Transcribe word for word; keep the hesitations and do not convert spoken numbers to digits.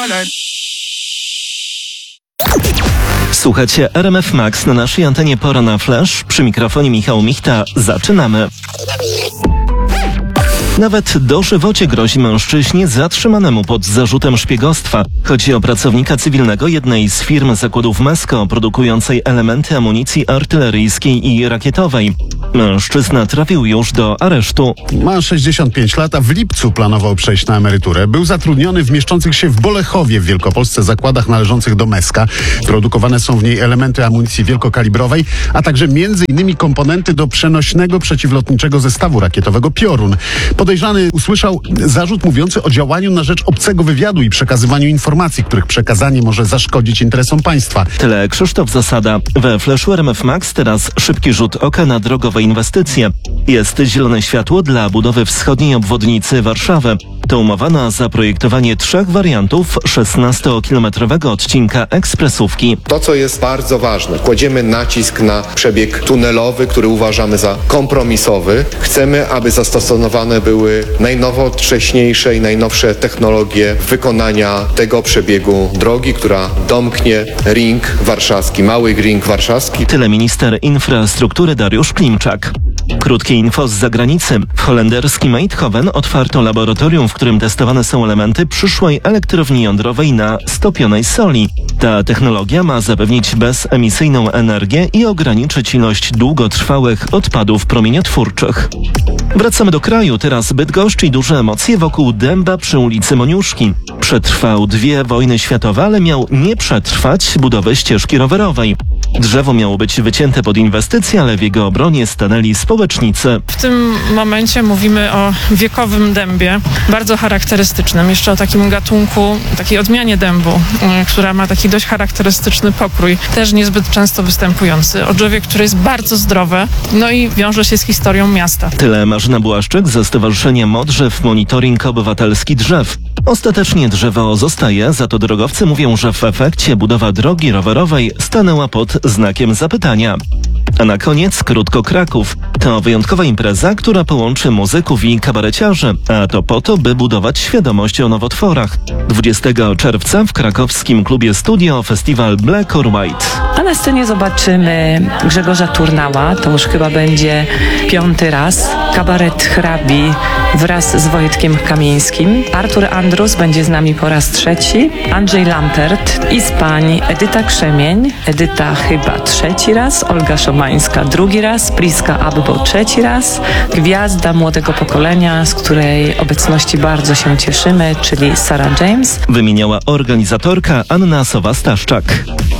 Słuchajcie, R M F Max na naszej antenie Pora na Flash. Przy mikrofonie Michał Michta. Zaczynamy. Nawet dożywocie grozi mężczyźnie zatrzymanemu pod zarzutem szpiegostwa. Chodzi o pracownika cywilnego jednej z firm zakładów Mesko produkującej elementy amunicji artyleryjskiej i rakietowej. Mężczyzna trafił już do aresztu. Ma sześćdziesiąt pięć lat, a w lipcu planował przejść na emeryturę. Był zatrudniony w mieszczących się w Bolechowie w Wielkopolsce zakładach należących do Meska. Produkowane są w niej elementy amunicji wielkokalibrowej, a także między innymi komponenty do przenośnego przeciwlotniczego zestawu rakietowego Piorun. Podejrzany usłyszał zarzut mówiący o działaniu na rzecz obcego wywiadu i przekazywaniu informacji, których przekazanie może zaszkodzić interesom państwa. Tyle Krzysztof Zasada. We Flashu R M F Max teraz szybki rzut oka na drogowe inwestycje. Jest zielone światło dla budowy wschodniej obwodnicy Warszawy. To umowa na zaprojektowanie trzech wariantów szesnastokilometrowego odcinka ekspresówki. To, co jest bardzo ważne, kładziemy nacisk na przebieg tunelowy, który uważamy za kompromisowy. Chcemy, aby zastosowane były najnowocześniejsze i najnowsze technologie wykonania tego przebiegu drogi, która domknie ring warszawski, mały ring warszawski. Tyle minister infrastruktury Dariusz Klimczak. Krótkie info z zagranicy. W holenderskim Eindhoven otwarto laboratorium, w którym testowane są elementy przyszłej elektrowni jądrowej na stopionej soli. Ta technologia ma zapewnić bezemisyjną energię i ograniczyć ilość długotrwałych odpadów promieniotwórczych. Wracamy do kraju. Teraz Bydgoszcz i duże emocje wokół dęba przy ulicy Moniuszki. Przetrwał dwie wojny światowe, ale miał nie przetrwać budowy ścieżki rowerowej. Drzewo miało być wycięte pod inwestycje, ale w jego obronie stanęli społecznicy. W tym momencie mówimy o wiekowym dębie, bardzo charakterystycznym, jeszcze o takim gatunku, takiej odmianie dębu, która ma taki dość charakterystyczny pokrój, też niezbyt często występujący. O drzewie, które jest bardzo zdrowe, no i wiąże się z historią miasta. Tyle Marzena Błaszczyk ze Stowarzyszenia Modrzew Monitoring Obywatelski Drzew. Ostatecznie drzewo zostaje, za to drogowcy mówią, że w efekcie budowa drogi rowerowej stanęła pod znakiem zapytania. A na koniec krótko Kraków. To wyjątkowa impreza, która połączy muzyków i kabareciarzy, a to po to, by budować świadomość o nowotworach. dwudziestego czerwca w krakowskim klubie Studio festiwal Black or White. A na scenie zobaczymy Grzegorza Turnała, to już chyba będzie piąty raz, kabaret Hrabi wraz z Wojtkiem Kamińskim. Artur Andrus będzie z nami po raz trzeci, Andrzej Lampert i z pań Edyta Krzemień, Edyta chyba trzeci raz, Olga Szomańska drugi raz, Priska Abbo trzeci raz, gwiazda młodego pokolenia, z której obecności bardzo się cieszymy, czyli Sarah James. Wymieniała organizatorka Anna Sowa-Staszczak.